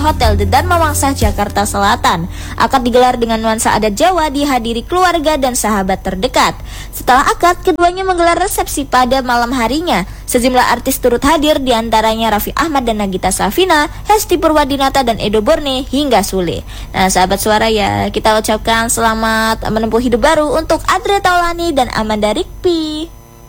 Hotel The Dharma Wangsa, Jakarta Selatan. Akad digelar dengan nuansa adat Jawa, dihadiri keluarga dan sahabat terdekat. Setelah akad, keduanya menggelar resepsi pada malam harinya. Sejumlah artis turut hadir, diantaranya Raffi Ahmad dan Nagita Slavina, Hesti Purwadinata dan Edo Borne, hingga Sule. Nah, sahabat suara ya, kita ucapkan selamat menempuh hidup baru untuk Andre Taulani dan Amanda Rikpi.